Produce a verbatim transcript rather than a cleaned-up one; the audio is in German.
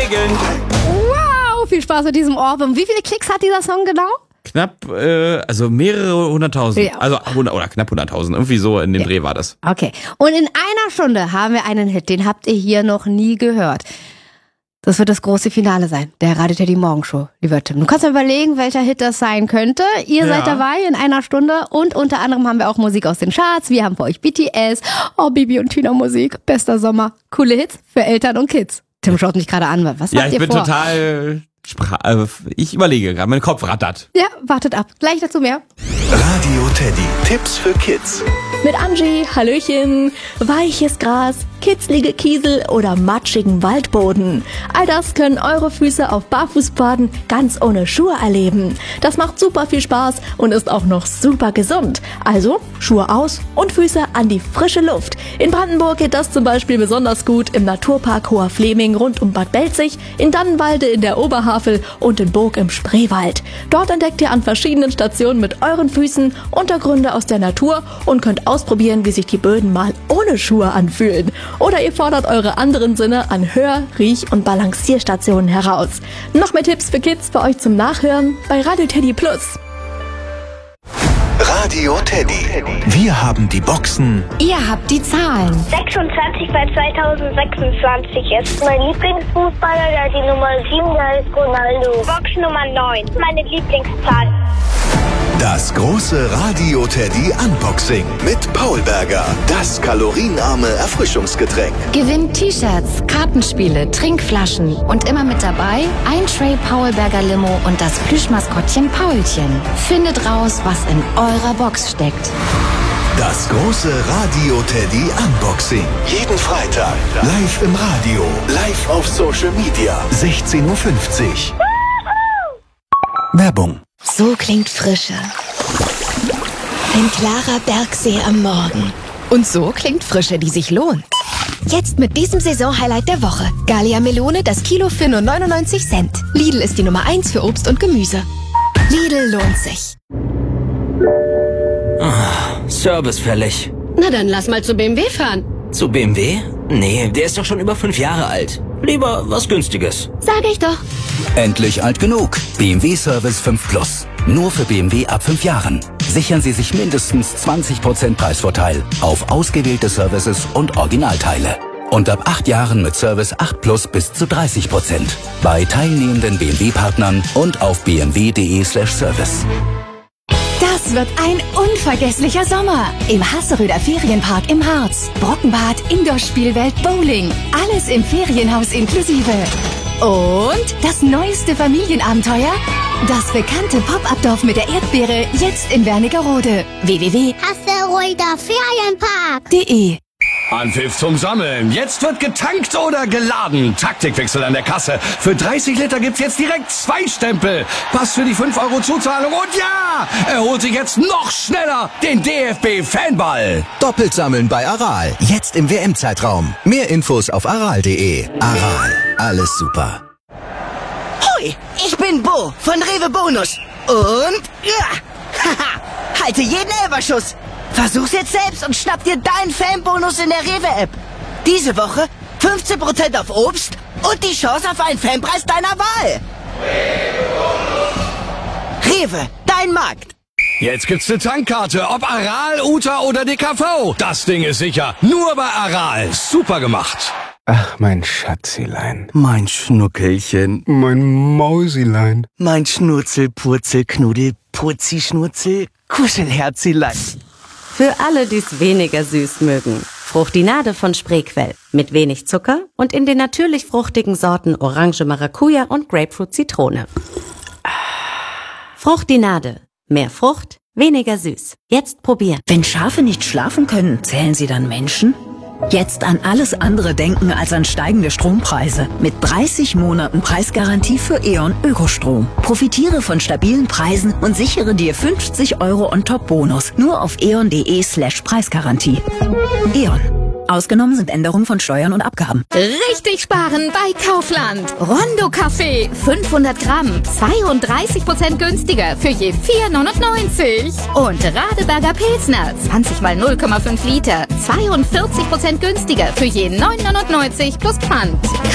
Regeln. Wow, viel Spaß mit diesem Ohrwurm. Wie viele Klicks hat dieser Song genau? Knapp, äh, also mehrere hunderttausend. Ja. Also hundert oder knapp hunderttausend. Irgendwie so in dem ja. Dreh war das. Okay. Und in einer Stunde haben wir einen Hit, den habt ihr hier noch nie gehört. Das wird das große Finale sein, der Radio Teddy Morgenshow, lieber Tim. Du kannst mal überlegen, welcher Hit das sein könnte. Ihr ja. seid dabei in einer Stunde und unter anderem haben wir auch Musik aus den Charts. Wir haben für euch B T S, oh Bibi und Tina Musik, bester Sommer, coole Hits für Eltern und Kids. Tim schaut mich gerade an, was ja, habt ihr vor? Ja, ich bin total... Ich überlege gerade, mein Kopf rattert. Ja, wartet ab. Gleich dazu mehr. Radio Teddy, Tipps für Kids. Mit Angie, Hallöchen. Weiches Gras, kitzlige Kiesel oder matschigen Waldboden. All das können eure Füße auf Barfußpfaden ganz ohne Schuhe erleben. Das macht super viel Spaß und ist auch noch super gesund. Also Schuhe aus und Füße an die frische Luft. In Brandenburg geht das zum Beispiel besonders gut im Naturpark Hoher Fleming rund um Bad Belzig, in Dannenwalde in der Oberhavel und in Burg im Spreewald. Dort entdeckt ihr an verschiedenen Stationen mit euren Füßen Untergründe aus der Natur und könnt ausprobieren, wie sich die Böden mal ohne Schuhe anfühlen. Oder ihr fordert eure anderen Sinne an Hör-, Riech- und Balancierstationen heraus. Noch mehr Tipps für Kids für euch zum Nachhören bei Radio Teddy Plus. Radio Teddy. Wir haben die Boxen. Ihr habt die Zahlen. sechsundzwanzig bei zweitausendsechsundzwanzig ist mein Lieblingsfußballer, der die Nummer sieben, der ist Ronaldo. Box Nummer neun, meine Lieblingszahl. Das große Radio Teddy Unboxing mit Paul Berger. Das kalorienarme Erfrischungsgetränk. Gewinnt T-Shirts, Kartenspiele, Trinkflaschen und immer mit dabei ein Tray Paul Berger Limo und das Plüschmaskottchen Paulchen. Findet raus, was in eurer Box steckt. Das große Radio Teddy Unboxing. Jeden Freitag live im Radio, live auf Social Media. sechzehn Uhr fünfzig. Werbung. So klingt Frische. Ein klarer Bergsee am Morgen. Und so klingt Frische, die sich lohnt. Jetzt mit diesem Saisonhighlight der Woche. Gallia Melone, das Kilo für nur neunundneunzig Cent. Lidl ist die Nummer eins für Obst und Gemüse. Lidl lohnt sich. Ah, Service fällig. Na dann lass mal zu B M W fahren. Zu B M W? Nee, der ist doch schon über fünf Jahre alt. Lieber was Günstiges. Sag ich doch. Endlich alt genug. B M W Service fünf Plus. Nur für B M W ab fünf Jahren. Sichern Sie sich mindestens zwanzig Prozent Preisvorteil auf ausgewählte Services und Originalteile. Und ab acht Jahren mit Service acht Plus bis zu dreißig Prozent. Bei teilnehmenden B M W-Partnern und auf b m w punkt d e slash service. Das wird ein unvergesslicher Sommer. Im Hasseröder Ferienpark im Harz. Brockenbad, Indoor-Spielwelt, Bowling. Alles im Ferienhaus inklusive. Und das neueste Familienabenteuer? Das bekannte Pop-Up-Dorf mit der Erdbeere, jetzt in Wernigerode. w w w punkt Hasseröder Ferienpark punkt d e Anpfiff zum Sammeln. Jetzt wird getankt oder geladen. Taktikwechsel an der Kasse. Für dreißig Liter gibt's jetzt direkt zwei Stempel. Pass für die fünf Euro Zuzahlung. Und ja, er holt sich jetzt noch schneller den D F B-Fanball. Doppelt sammeln bei Aral. Jetzt im W M-Zeitraum. Mehr Infos auf aral punkt d e. Aral. Alles super. Hoi, ich bin Bo von Rewe Bonus. Und ja, haha, halte jeden Elferschuss. Versuch's jetzt selbst und schnapp dir deinen Fanbonus in der Rewe-App. Diese Woche fünfzehn Prozent auf Obst und die Chance auf einen Fanpreis deiner Wahl. Rewe, dein Markt. Jetzt gibt's eine Tankkarte, ob Aral, Uta oder D K V. Das Ding ist sicher. Nur bei Aral. Super gemacht. Ach, mein Schatzilein. Mein Schnuckelchen. Mein Mausilein. Mein Schnurzel, Purzel, Knuddel, Purzi, Schnurzel, Kuschelherzilein. Für alle, die es weniger süß mögen. Fruchtinade von Spreequell. Mit wenig Zucker und in den natürlich fruchtigen Sorten Orange, Maracuja und Grapefruit, Zitrone. Fruchtinade. Mehr Frucht, weniger süß. Jetzt probieren. Wenn Schafe nicht schlafen können, zählen sie dann Menschen? Jetzt an alles andere denken als an steigende Strompreise. Mit dreißig Monaten Preisgarantie für E.ON Ökostrom. Profitiere von stabilen Preisen und sichere dir fünfzig Euro on top Bonus. Nur auf eon punkt de slash Preisgarantie. E.ON. Ausgenommen sind Änderungen von Steuern und Abgaben. Richtig sparen bei Kaufland. Rondo Kaffee, fünfhundert Gramm, zweiunddreißig Prozent günstiger für je vier neunundneunzig. Und Radeberger Pilsner, zwanzig mal null Komma fünf Liter, zweiundvierzig Prozent günstiger für je neun neunundneunzig plus Pfand.